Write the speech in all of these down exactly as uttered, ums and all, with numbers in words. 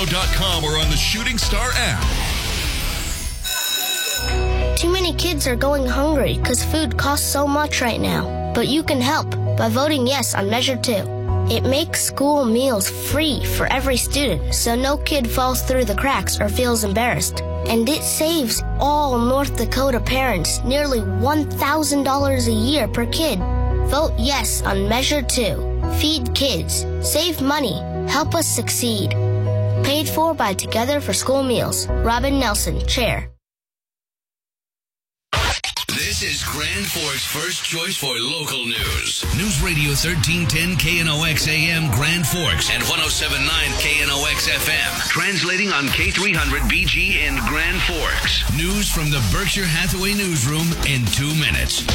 radio dot com or on the Shooting Star app. Too many kids are going hungry because food costs so much right now. But you can help by voting yes on Measure two. It makes school meals free for every student, so no kid falls through the cracks or feels embarrassed. And it saves all North Dakota parents nearly one thousand dollars a year per kid. Vote yes on Measure two. Feed kids. Save money. Help us succeed. Paid for by Together for School Meals. Robin Nelson, Chair. This is Grand Forks' first choice for local news. News Radio thirteen ten K N O X A M Grand Forks and one oh seven point nine K N O X F M. Translating on K three hundred B G in Grand Forks. News from the Berkshire Hathaway newsroom in two minutes.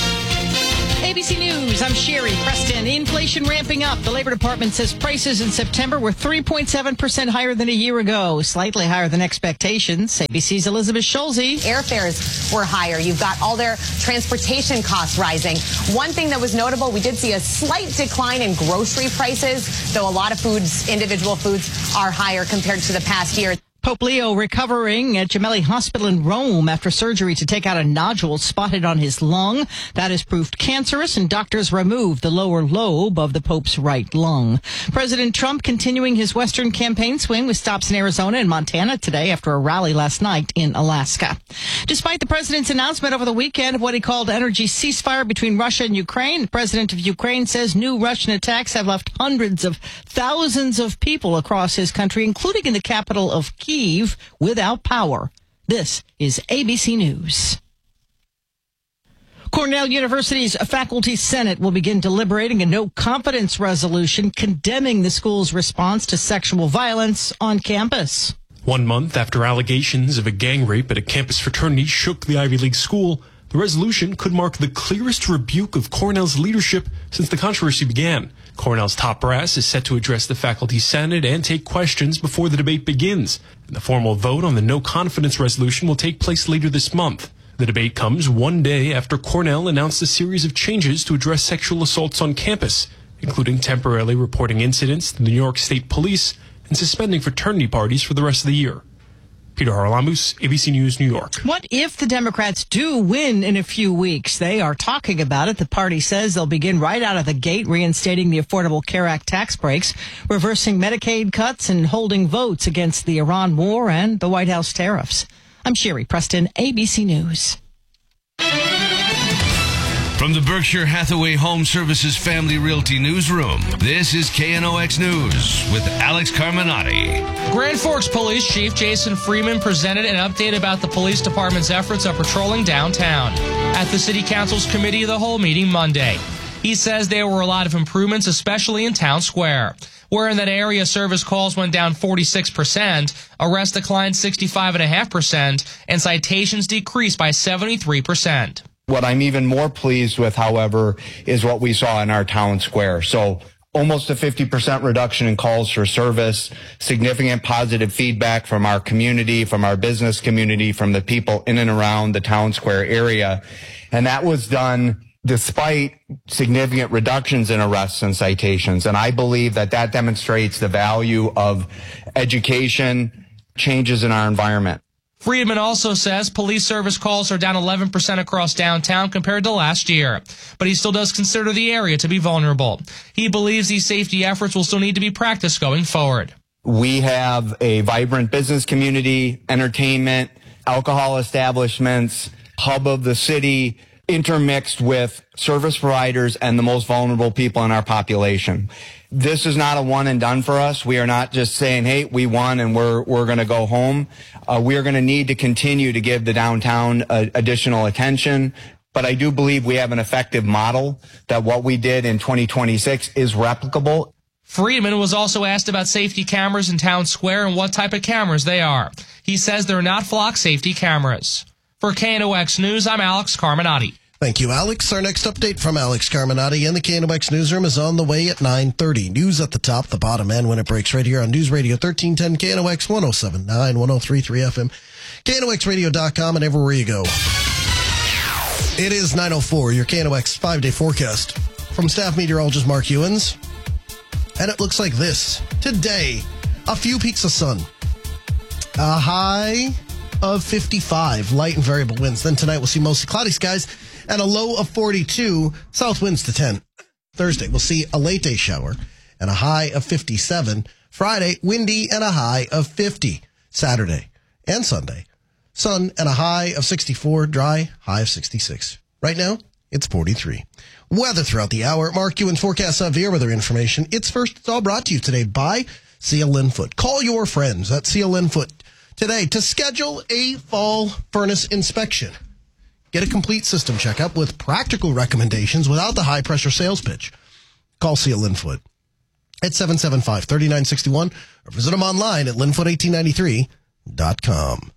A B C News, I'm Sherry Preston. Inflation ramping up. The Labor Department says prices in September were three point seven percent higher than a year ago, slightly higher than expectations. A B C's Elizabeth Schulze. Airfares were higher. You've got all their transportation costs rising. One thing that was notable, we did see a slight decline in grocery prices, though a lot of foods, individual foods, are higher compared to the past year. Pope Leo recovering at Gemelli Hospital in Rome after surgery to take out a nodule spotted on his lung. That has proved cancerous, and doctors removed the lower lobe of the Pope's right lung. President Trump continuing his Western campaign swing with stops in Arizona and Montana today after a rally last night in Alaska. Despite the president's announcement over the weekend of what he called energy ceasefire between Russia and Ukraine, the president of Ukraine says new Russian attacks have left hundreds of thousands of people across his country, including in the capital of Kyiv, without power. This is A B C News. Cornell University's Faculty Senate will begin deliberating a no-confidence resolution condemning the school's response to sexual violence on campus. One month after allegations of a gang rape at a campus fraternity shook the Ivy League school, the resolution could mark the clearest rebuke of Cornell's leadership since the controversy began. Cornell's top brass is set to address the Faculty Senate and take questions before the debate begins. And the formal vote on the no-confidence resolution will take place later this month. The debate comes one day after Cornell announced a series of changes to address sexual assaults on campus, including temporarily reporting incidents to the New York State Police and suspending fraternity parties for the rest of the year. Peter Haralamus, A B C News, New York. What if the Democrats do win in a few weeks? They are talking about it. The party says they'll begin right out of the gate reinstating the Affordable Care Act tax breaks, reversing Medicaid cuts, and holding votes against the Iran war and the White House tariffs. I'm Sherry Preston, A B C News. From the Berkshire Hathaway Home Services Family Realty Newsroom, this is K N O X News with Alex Carminati. Grand Forks Police Chief Jason Freeman presented an update about the police department's efforts of patrolling downtown at the City Council's Committee of the Whole meeting Monday. He says there were a lot of improvements, especially in Town Square, where in that area service calls went down forty-six percent, arrests declined sixty-five point five percent, and citations decreased by seventy-three percent. What I'm even more pleased with, however, is what we saw in our town square. So almost a fifty percent reduction in calls for service, significant positive feedback from our community, from our business community, from the people in and around the town square area. And that was done despite significant reductions in arrests and citations. And I believe that that demonstrates the value of education, changes in our environment. Friedman also says police service calls are down eleven percent across downtown compared to last year, but he still does consider the area to be vulnerable. He believes these safety efforts will still need to be practiced going forward. We have a vibrant business community, entertainment, alcohol establishments, hub of the city, intermixed with service providers and the most vulnerable people in our population. This is not a one and done for us. We are not just saying, hey, we won and we're we're going to go home. Uh, we are going to need to continue to give the downtown uh, additional attention. But I do believe we have an effective model that what we did in twenty twenty-six is replicable. Friedman was also asked about safety cameras in Town Square and what type of cameras they are. He says they're not flock safety cameras. For K N O X News, I'm Alex Carminati. Thank you, Alex. Our next update from Alex Carminati in the K N O X Newsroom is on the way at nine thirty. News at the top, the bottom, and when it breaks right here on News Radio thirteen ten, K N O X one oh seven point nine, one oh three point three F M, K N O X radio dot com, and everywhere you go. It is nine oh four, your K N O X five-day forecast from staff meteorologist Mark Ewens. And it looks like this. Today, A few peaks of sun. A high of fifty-five, light and variable winds. Then tonight we'll see mostly cloudy skies and a low of forty-two, south winds to ten. Thursday we'll see a late day shower and a high of fifty-seven. Friday, windy and a high of fifty. Saturday and Sunday, sun and a high of sixty-four, dry, high of sixty-six. Right now, it's forty-three. Weather throughout the hour. Mark Ewan's forecast severe weather information. It's first. It's all brought to you today by C L Linfoot. Call your friends at C L Linfoot today to schedule a fall furnace inspection. Get a complete system checkup with practical recommendations without the high-pressure sales pitch. Call C L Linfoot at seven seven five, three nine six one or visit them online at linfoot eighteen ninety-three dot com.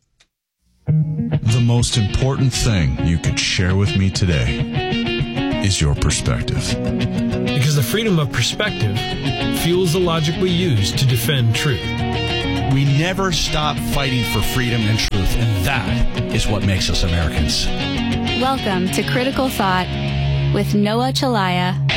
The most important thing you could share with me today is your perspective. Because the freedom of perspective fuels the logic we use to defend truth. We never stop fighting for freedom and truth, and that is what makes us Americans. Welcome to Critical Thought with Noah Chalaya